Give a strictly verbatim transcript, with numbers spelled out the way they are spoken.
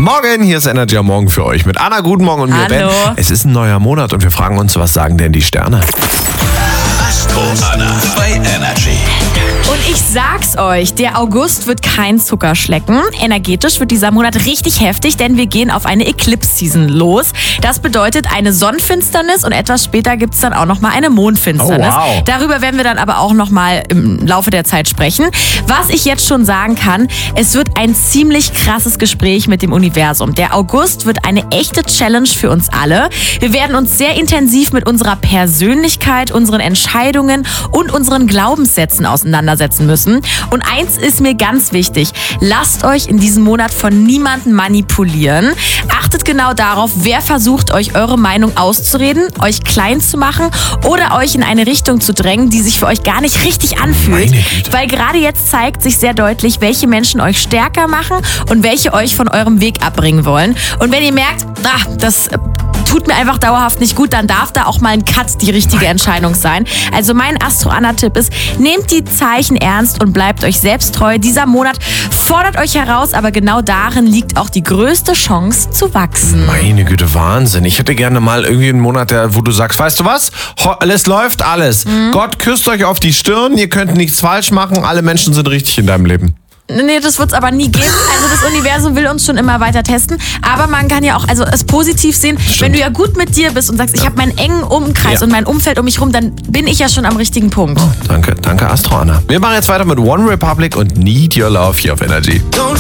Morgen, hier ist Energy am Morgen für euch mit Anna. Guten Morgen und mir, Ben. Hallo. Es ist ein neuer Monat und wir fragen uns, was sagen denn die Sterne? Astro Anna bei Energy. Und ich sag's euch, der August wird kein Zucker schlecken. Energetisch wird dieser Monat richtig heftig, denn wir gehen auf eine Eclipse-Season los. Das bedeutet eine Sonnenfinsternis und etwas später gibt's dann auch nochmal eine Mondfinsternis. Oh, wow. Darüber werden wir dann aber auch nochmal im Laufe der Zeit sprechen. Was ich jetzt schon sagen kann, es wird ein ziemlich krasses Gespräch mit dem Universum. Der August wird eine echte Challenge für uns alle. Wir werden uns sehr intensiv mit unserer Persönlichkeit, unseren Entscheidungen und unseren Glaubenssätzen auseinandersetzen müssen. Und eins ist mir ganz wichtig. Lasst euch in diesem Monat von niemandem manipulieren. Achtet genau darauf, wer versucht, euch eure Meinung auszureden, euch klein zu machen oder euch in eine Richtung zu drängen, die sich für euch gar nicht richtig anfühlt. Meine Güte. Weil gerade jetzt zeigt sich sehr deutlich, welche Menschen euch stärker machen und welche euch von eurem Weg abbringen wollen. Und wenn ihr merkt, ah, das tut mir einfach dauerhaft nicht gut, dann darf da auch mal ein Cut die richtige Entscheidung sein. Also mein Astro-Anna-Tipp ist, nehmt die Zeichen ernst und bleibt euch selbst treu. Dieser Monat fordert euch heraus, aber genau darin liegt auch die größte Chance zu wachsen. Meine Güte, Wahnsinn. Ich hätte gerne mal irgendwie einen Monat, der- wo du sagst, weißt du was? Ho- Es läuft alles. Gott küsst euch auf die Stirn, ihr könnt nichts falsch machen, alle Menschen sind richtig in deinem Leben. Nee, das wird's aber nie geben. Also das Universum will uns schon immer weiter testen. Aber man kann ja auch also es positiv sehen. Wenn du ja gut mit dir bist und sagst, ich habe meinen engen Umkreis Ja. und mein Umfeld um mich rum, dann bin ich ja schon am richtigen Punkt. Danke, danke Astro Anna. Wir machen jetzt weiter mit One Republic und Need Your Love hier auf Energy.